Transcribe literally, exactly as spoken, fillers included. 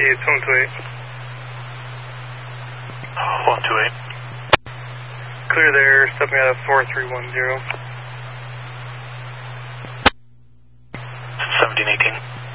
It's one two eight. one two eight. Clear there, stepping out of four three one zero. seventeen eighteen.